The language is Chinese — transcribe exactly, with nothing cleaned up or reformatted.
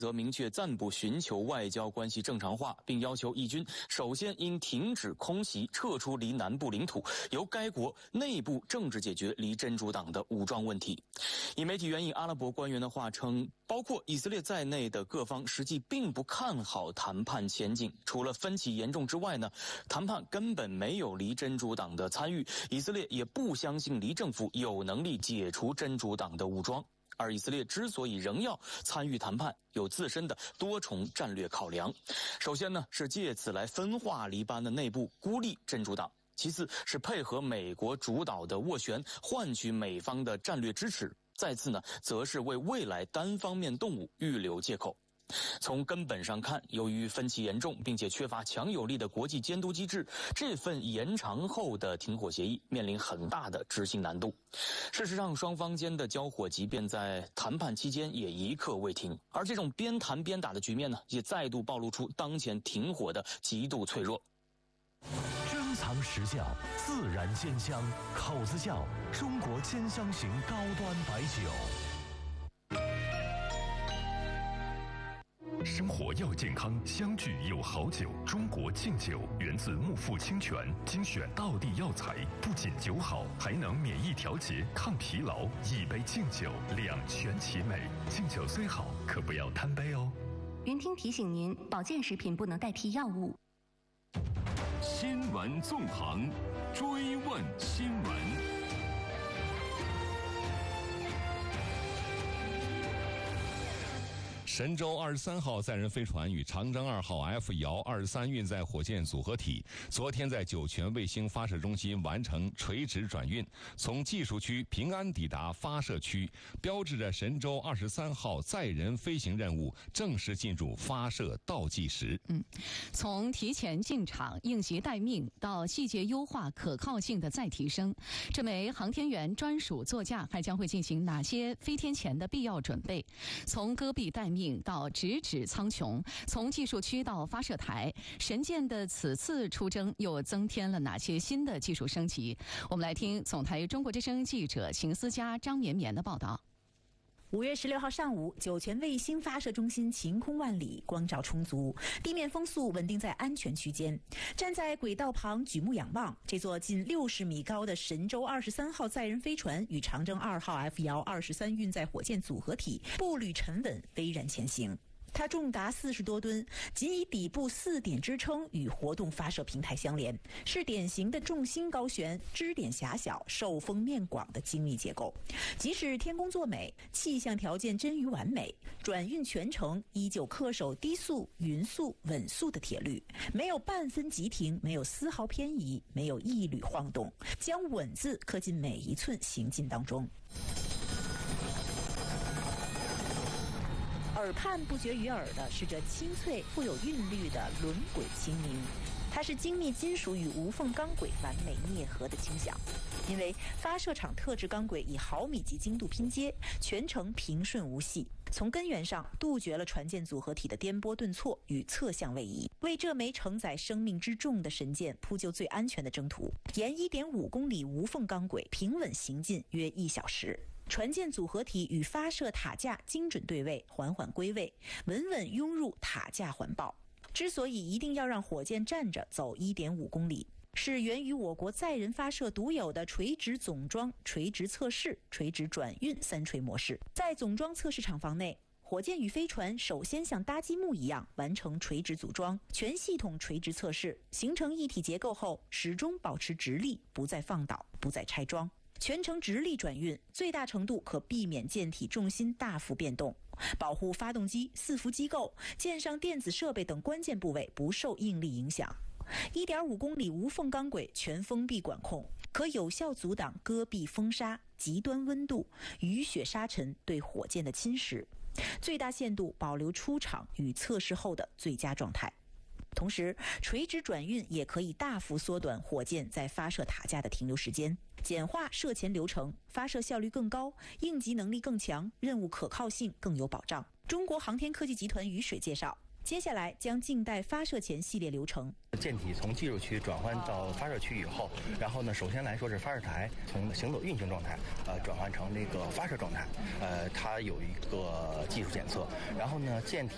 则明确暂不寻求外交关系正常化，并要求义军首先应停止空袭，撤出离南部领土，由该国内部政治解决离真主党的武装问题。以媒体援引阿拉伯官员的话称，包括以色列在内的各方实际并不看好谈判前景。除了分歧严重之外呢，谈判根本没有离真主党的参与，以色列也不相信离政府有能力解除真主党的武装。而以色列之所以仍要参与谈判，有自身的多重战略考量。首先呢，是借此来分化黎巴嫩内部，孤立真主党；其次是配合美国主导的斡旋，换取美方的战略支持；再次呢，则是为未来单方面动武预留借口。从根本上看，由于分歧严重，并且缺乏强有力的国际监督机制，这份延长后的停火协议面临很大的执行难度。事实上，双方间的交火即便在谈判期间也一刻未停，而这种边谈边打的局面呢，也再度暴露出当前停火的极度脆弱。 珍藏实窖，自然鲜香，口子窖，中国兼香型高端白酒。 生活要健康，相聚有好酒。中国敬酒源自木富清泉，精选道地药材，不仅酒好，还能免疫调节、抗疲劳。一杯敬酒，两全其美。敬酒虽好，可不要贪杯哦。 云听提醒您，保健食品不能代替药物。 新闻纵横，追问新闻。 神舟二十三号载人飞船与长征二号 F 遥二十三运载火箭组合体昨天在酒泉卫星发射中心完成垂直转运，从技术区平安抵达发射区，标志着神舟二十三号载人飞行任务正式进入发射倒计时。 嗯，从提前进场、应急待命到细节优化、可靠性的再提升，这枚航天员专属座驾还将会进行哪些飞天前的必要准备？从戈壁待命到直指苍穹，从技术区到发射台，神舰的此次出征又增添了哪些新的技术升级？我们来听总台中国之声记者秦思佳、张绵绵的报道。 五月十六号上午，酒泉卫星发射中心晴空万里，光照充足，地面风速稳定在安全区间。站在轨道旁举目仰望，这座近六十米高的神舟二十三号载人飞船与长征二号 F 遥二十三运载火箭组合体步履沉稳，巍然前行。它重达四十多吨，仅以底部四点支撑与活动发射平台相连，是典型的重心高悬、支点狭小、受风面广的精密结构。即使天公作美，气象条件臻于完美，转运全程依旧恪守低速、匀速、稳速的铁律，没有半分急停，没有丝毫偏移，没有一缕晃动，将稳字刻进每一寸行进当中。耳畔不绝于耳的是这清脆富有韵律的轮轨清鸣，它是精密金属与无缝钢轨完美啮合的轻响。因为发射场特制钢轨以毫米级精度拼接，全程平顺无隙，从根源上杜绝了船舰组合体的颠簸顿挫与侧向位移，为这枚承载生命之重的神舰铺就最安全的征途。沿 一点五公里无缝钢轨平稳行进约一小时，船舰组合体与发射塔架精准对位，缓缓归位，稳稳拥入塔架环抱。之所以一定要让火箭站着走 一点五公里，是源于我国载人发射独有的垂直总装、垂直测试、垂直转运三垂模式。在总装测试厂房内，火箭与飞船首先像搭积木一样完成垂直组装，全系统垂直测试，形成一体结构后，始终保持直立，不再放倒，不再拆装。全程直立转运，最大程度可避免舰体重心大幅变动，保护发动机、伺服机构、舰上电子设备等关键部位不受应力影响。一点五公里无缝钢轨全封闭管控，可有效阻挡戈壁风沙、极端温度、雨雪沙尘对火箭的侵蚀，最大限度保留出厂与测试后的最佳状态。同时，垂直转运也可以大幅缩短火箭在发射塔架的停留时间，简化射前流程，发射效率更高，应急能力更强，任务可靠性更有保障。中国航天科技集团雨水介绍，接下来将静待发射前系列流程。 舰体从技术区转换到发射区以后，然后呢，首先来说是发射台从行走运行状态，呃，转换成这个发射状态，呃，它有一个技术检测，然后呢，舰体